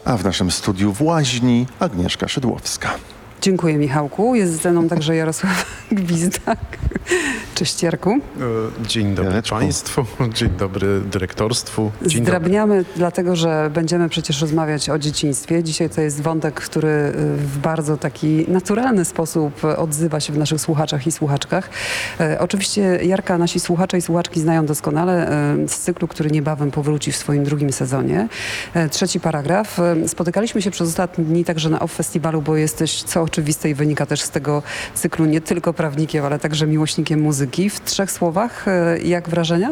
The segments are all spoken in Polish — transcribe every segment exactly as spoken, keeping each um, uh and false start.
A w naszym studiu w Łaźni Agnieszka Szydłowska. Dziękuję, Michałku. Jest ze mną także Jarosław Gwizdak. Cześć, Jarku. Dzień dobry Janeczku. Państwu, dzień dobry dyrektorstwu. Dzień Zdrabniamy, dobry. Dlatego że będziemy przecież rozmawiać o dzieciństwie. Dzisiaj to jest wątek, który w bardzo taki naturalny sposób odzywa się w naszych słuchaczach i słuchaczkach. E, oczywiście Jarka nasi słuchacze i słuchaczki znają doskonale e, z cyklu, który niebawem powróci w swoim drugim sezonie. E, trzeci paragraf. E, spotykaliśmy się przez ostatnie dni także na Off Festiwalu, bo jesteś, co oczywiste i wynika też z tego cyklu, nie tylko prawnikiem, ale także miłośnikiem muzyki. W trzech słowach, e, jak wrażenia?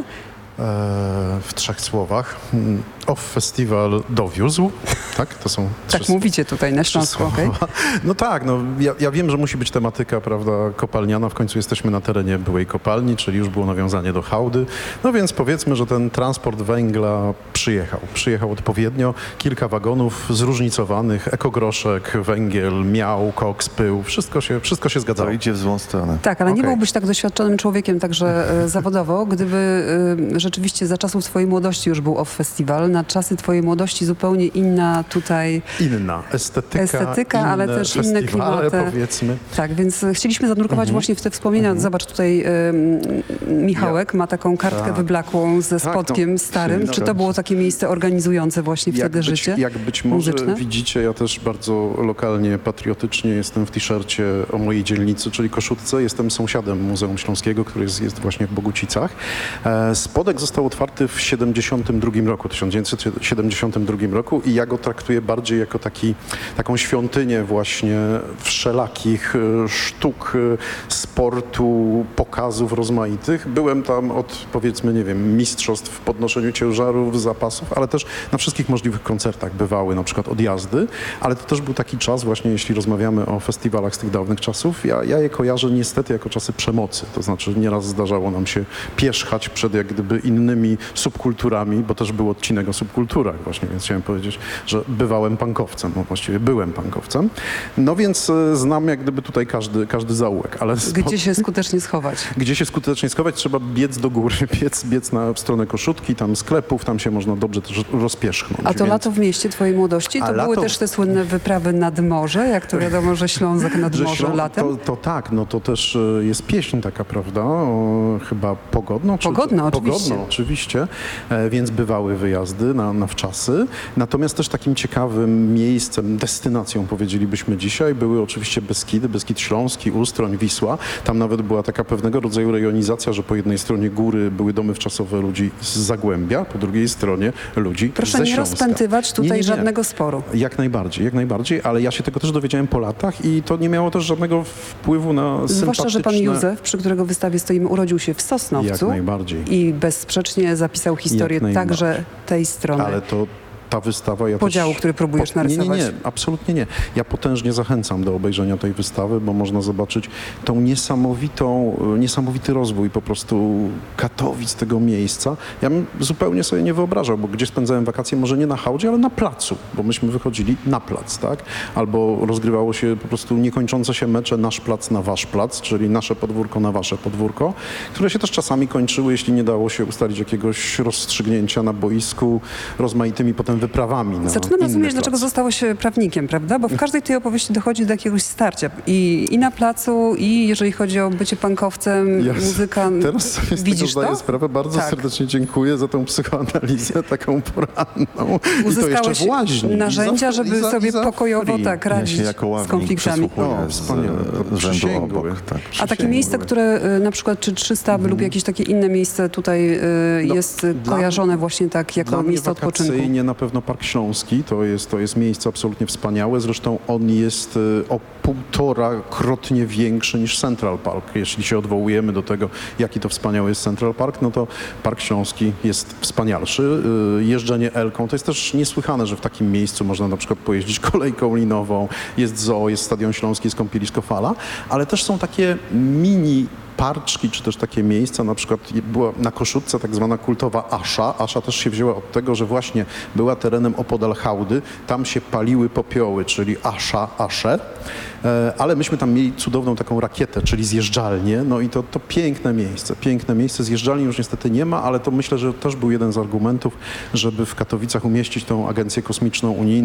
W trzech słowach. Off Festiwal dowiózł, tak? To są trzy, Tak mówicie tutaj na Śląsku, okej? okay. No tak, no ja, ja wiem, że musi być tematyka, prawda, kopalniana. W końcu jesteśmy na terenie byłej kopalni, czyli już było nawiązanie do hałdy. No więc powiedzmy, że ten transport węgla przyjechał. Przyjechał odpowiednio. Kilka wagonów zróżnicowanych, ekogroszek, węgiel, miał, koks, pył. Wszystko się, wszystko się zgadzało. To idzie w złą stronę. Tak, ale Okay. nie byłbyś tak doświadczonym człowiekiem także e, zawodowo, gdyby e, rzeczywiście za czasów twojej młodości już był Off Festiwal. Na czasy twojej młodości zupełnie inna tutaj Inna estetyka, estetyka inne ale też inne festiwale, klimaty. Powiedzmy. Tak, więc chcieliśmy zanurkować Mhm. właśnie w te wspomnienia. Mhm. Zobacz, tutaj y, Michałek ma taką kartkę Tak. wyblakłą ze Tak, spotkiem no, starym. czyli Czy to no, było takie miejsce organizujące właśnie Jak wtedy być, życie jak być może muzyczne? widzicie, ja też bardzo lokalnie, patriotycznie jestem w t-shircie o mojej dzielnicy, czyli Koszutce. Jestem sąsiadem Muzeum Śląskiego, który jest, jest właśnie w Bogucicach. E, spodek został otwarty w siedemdziesiątym drugim roku, tysiąc dziewięćset siedemdziesiątym drugim roku i ja go traktuję bardziej jako taki, taką świątynię właśnie wszelakich e, sztuk, e, sportu, pokazów rozmaitych. Byłem tam od, powiedzmy, nie wiem, mistrzostw w podnoszeniu ciężarów, zapasów, ale też na wszystkich możliwych koncertach bywały, na przykład odjazdy, ale to też był taki czas właśnie, jeśli rozmawiamy o festiwalach z tych dawnych czasów, ja, ja je kojarzę niestety jako czasy przemocy, to znaczy nieraz zdarzało nam się pierzchać przed jak gdyby innymi subkulturami, bo też był odcinek o subkulturach właśnie, więc chciałem powiedzieć, że bywałem punkowcem, no właściwie byłem punkowcem, no więc e, znam jak gdyby tutaj każdy, każdy zaułek, ale... Gdzie się skutecznie schować? Gdzie się skutecznie schować, trzeba biec do góry, biec, biec na w stronę Koszutki, tam sklepów, tam się można dobrze też rozpierzchnąć. A to więc... lato w mieście twojej młodości? To A były lato- też te słynne wyprawy nad morze, jak to wiadomo, że Ślązak nad Że morze Ślą- latem? To, to tak, no to też e, jest pieśń taka, prawda, o, chyba pogodno. Czy, Pogodno, oczywiście. Pogodno, oczywiście, e, więc bywały wyjazdy na, na wczasy. Natomiast też takim ciekawym miejscem, destynacją powiedzielibyśmy dzisiaj, były oczywiście Beskidy, Beskid Śląski, Ustroń, Wisła. Tam nawet była taka pewnego rodzaju rejonizacja, że po jednej stronie góry były domy wczasowe ludzi z Zagłębia, po drugiej stronie ludzi Proszę ze nie Śląska. rozpętywać tutaj Nie, nie, nie. żadnego sporu. Jak najbardziej, jak najbardziej, ale ja się tego też dowiedziałem po latach i to nie miało też żadnego wpływu na sympatyczne... Zwłaszcza, że pan Józef, przy którego wystawie stoimy, urodził się w Sosnowcu. Jak najbardziej. I bezsprzecznie zapisał historię Jak najbardziej. także tej strony. Ale to ta wystawa... Ja Podziału, też, który próbujesz nie, nie, narysować. nie, absolutnie nie. Ja potężnie zachęcam do obejrzenia tej wystawy, bo można zobaczyć tą niesamowitą, niesamowity rozwój po prostu Katowic, tego miejsca. Ja bym zupełnie sobie nie wyobrażał, bo gdzie spędzałem wakacje, może nie na hałdzie, ale na placu, bo myśmy wychodzili na plac, tak? Albo rozgrywało się po prostu niekończące się mecze nasz plac na wasz plac, czyli nasze podwórko na wasze podwórko, które się też czasami kończyły, jeśli nie dało się ustalić jakiegoś rozstrzygnięcia na boisku rozmaitymi potem wyprawami na Zaczynam inny rozumieć, plac. dlaczego zostałeś prawnikiem, prawda? Bo w każdej tej opowieści dochodzi do jakiegoś starcia. I, i na placu, i jeżeli chodzi o bycie punkowcem, Ja muzyka. Teraz sobie z tego Widzisz zdaję to? sprawę. Bardzo Tak. serdecznie dziękuję za tą psychoanalizę taką poranną. I to Uzyskałeś jeszcze w Łaźni. narzędzia, I za- żeby i za- sobie i za pokojowo free. tak Ja radzić się jako z ławnik konfliktami. przysłuchuję O, z, wspaniale. z rzędu Przysięgły. obok. Tak, A takie Przysięgły. miejsce, które y, na przykład czy trzysta Mhm. lub jakieś takie inne miejsce tutaj y, No, jest y, dla- kojarzone właśnie tak jako Dla mnie miejsce odpoczynku. wakacyjnie na pewno Park Śląski, to jest, to jest miejsce absolutnie wspaniałe. Zresztą on jest y, o półtora krotnie większy niż Central Park. Jeśli się odwołujemy do tego, jaki to wspaniały jest Central Park, no to Park Śląski jest wspanialszy. Y, jeżdżenie Elką to jest też niesłychane, że w takim miejscu można na przykład pojeździć kolejką linową, jest zoo, jest Stadion Śląski, jest kąpielisko Fala, ale też są takie mini parczki, czy też takie miejsca, na przykład była na Koszutce tak zwana kultowa Asza. Asza też się wzięła od tego, że właśnie była terenem opodal hałdy, tam się paliły popioły, czyli Asza, Asze, e, ale myśmy tam mieli cudowną taką rakietę, czyli zjeżdżalnię, no i to, to piękne miejsce, piękne miejsce. Zjeżdżalni już niestety nie ma, ale to myślę, że też był jeden z argumentów, żeby w Katowicach umieścić tą agencję kosmiczną unijną.